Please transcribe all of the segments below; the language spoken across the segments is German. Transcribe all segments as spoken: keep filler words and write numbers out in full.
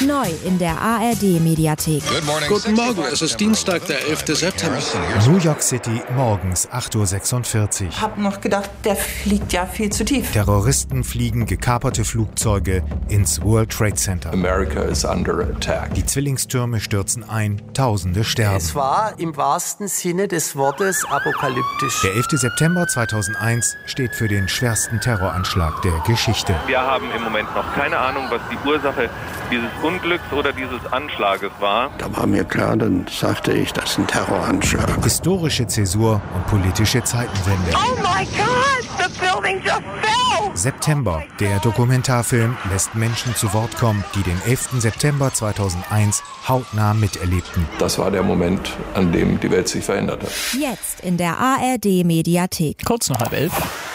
Neu in der A R D-Mediathek. Guten Morgen, es ist Dienstag, der elfte September. New York City, morgens acht Uhr sechsundvierzig. Ich hab noch gedacht, der fliegt ja viel zu tief. Terroristen fliegen gekaperte Flugzeuge ins World Trade Center. America is under attack. Die Zwillingstürme stürzen ein, Tausende sterben. Es war im wahrsten Sinne des Wortes apokalyptisch. Der elfte September zweitausendeins steht für den schwersten Terroranschlag der Geschichte. Wir haben im Moment noch keine Ahnung, was die Ursache dieses Unglücks oder dieses Anschlages war. Da war mir klar, dann sagte ich, das ist ein Terroranschlag. Historische Zäsur und politische Zeitenwende. Oh my God, the building just fell! September. Der Dokumentarfilm lässt Menschen zu Wort kommen, die den elften September zweitausendeins hautnah miterlebten. Das war der Moment, an dem die Welt sich verändert hat. Jetzt in der A R D-Mediathek. Kurz nach halb elf.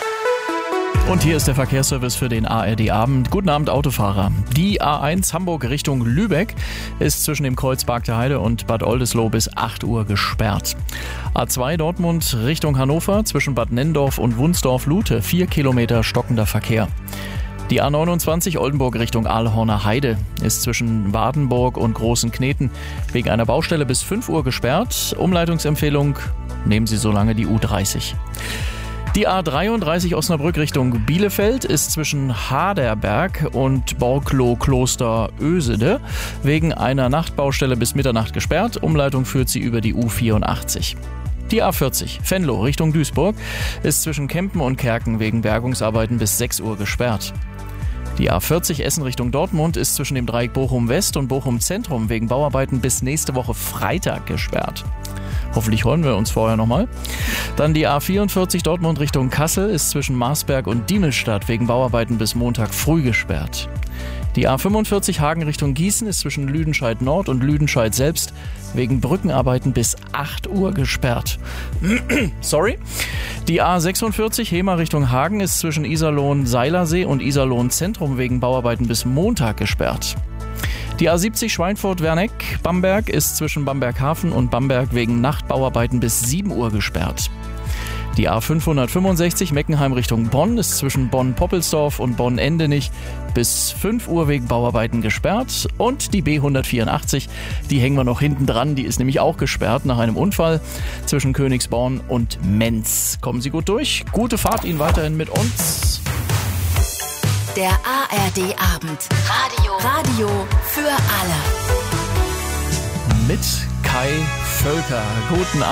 Und hier ist der Verkehrsservice für den A R D-Abend. Guten Abend, Autofahrer. Die A eins Hamburg Richtung Lübeck ist zwischen dem Kreuz Bargteheide und Bad Oldesloe bis acht Uhr gesperrt. A zwei Dortmund Richtung Hannover zwischen Bad Nenndorf und Wunsdorf-Lute. Vier Kilometer stockender Verkehr. Die A neunundzwanzig Oldenburg Richtung Aalhorner Heide ist zwischen Wadenburg und Großenkneten wegen einer Baustelle bis fünf Uhr gesperrt. Umleitungsempfehlung, nehmen Sie so lange die U dreißig. Die A dreiunddreißig Osnabrück Richtung Bielefeld ist zwischen Haderberg und Borkloh-Kloster Ösede wegen einer Nachtbaustelle bis Mitternacht gesperrt. Umleitung führt sie über die U vierundachtzig. Die A vierzig Venlo Richtung Duisburg ist zwischen Kempen und Kerken wegen Bergungsarbeiten bis sechs Uhr gesperrt. Die A vierzig Essen Richtung Dortmund ist zwischen dem Dreieck Bochum West und Bochum Zentrum wegen Bauarbeiten bis nächste Woche Freitag gesperrt. Hoffentlich hören wir uns vorher nochmal. Dann die A vierundvierzig Dortmund Richtung Kassel ist zwischen Marsberg und Diemelstadt wegen Bauarbeiten bis Montag früh gesperrt. Die A fünfundvierzig Hagen Richtung Gießen ist zwischen Lüdenscheid Nord und Lüdenscheid selbst wegen Brückenarbeiten bis acht Uhr gesperrt. Sorry. Die A sechsundvierzig Hemer Richtung Hagen ist zwischen Iserlohn-Seilersee und Iserlohn-Zentrum wegen Bauarbeiten bis Montag gesperrt. Die A siebzig Schweinfurt-Werneck-Bamberg ist zwischen Bamberg-Hafen und Bamberg wegen Nachtbauarbeiten bis sieben Uhr gesperrt. Die A fünfhundertfünfundsechzig Meckenheim Richtung Bonn ist zwischen Bonn-Poppelsdorf und Bonn-Endenich bis fünf Uhr wegen Bauarbeiten gesperrt. Und die B hundertvierundachtzig, die hängen wir noch hinten dran, die ist nämlich auch gesperrt nach einem Unfall zwischen Königsborn und Menz. Kommen Sie gut durch, gute Fahrt Ihnen weiterhin mit uns. Der A R D-Abend. Radio. Radio für alle. Mit Kai Völker. Guten Abend.